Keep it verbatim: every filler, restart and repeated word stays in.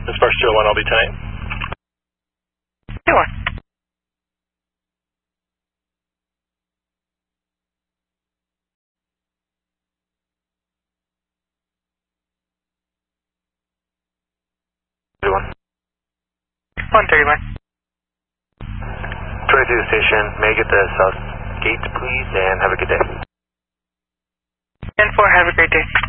Sparks two oh one, I'll be ten eight. two one. one. one thirty-one. twenty-two station, may I get the south gate please, and have a good day. ten four, have a great day.